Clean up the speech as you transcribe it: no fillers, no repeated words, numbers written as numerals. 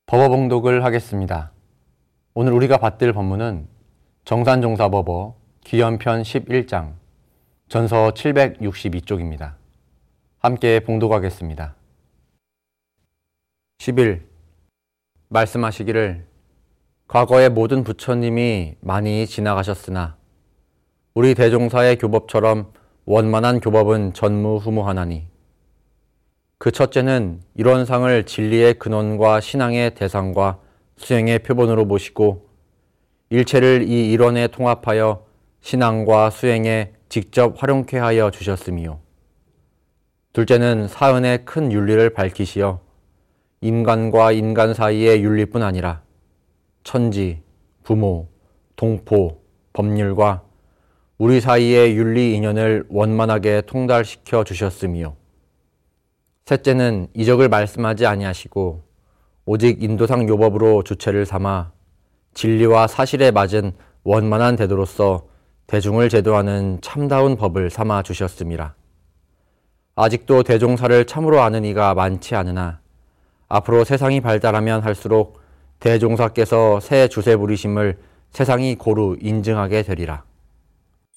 법어봉독을 하겠습니다. 오늘 우리가 받들 법문은 정산종사법어 기연편 11장 전서 762쪽입니다. 함께 봉독하겠습니다. 10일 말씀하시기를 과거의 모든 부처님이 많이 지나가셨으나 우리 대종사의 교법처럼 원만한 교법은 전무후무하나니 그 첫째는 이론상을 진리의 근원과 신앙의 대상과 수행의 표본으로 모시고 일체를 이 이론에 통합하여 신앙과 수행에 직접 활용케 하여 주셨음이요. 둘째는 사은의 큰 윤리를 밝히시어 인간과 인간 사이의 윤리뿐 아니라 천지, 부모, 동포, 법률과 우리 사이의 윤리 인연을 원만하게 통달시켜 주셨음이요. 셋째는 이적을 말씀하지 아니하시고 오직 인도상 요법으로 주체를 삼아 진리와 사실에 맞은 원만한 대도로서 대중을 제도하는 참다운 법을 삼아 주셨음이라. 아직도 대종사를 참으로 아는 이가 많지 않으나 앞으로 세상이 발달하면 할수록 대종사께서 새 주세 부리심을 세상이 고루 인증하게 되리라.